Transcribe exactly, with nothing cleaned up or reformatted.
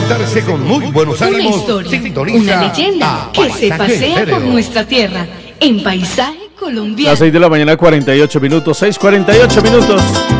levantarse con muy buenos Una ánimos, historia, sintoniza una leyenda a que se Paisaje pasea por Estéreo. nuestra tierra en paisaje colombiano. Las seis de la mañana, cuarenta y ocho minutos. seis cuarenta y ocho minutos.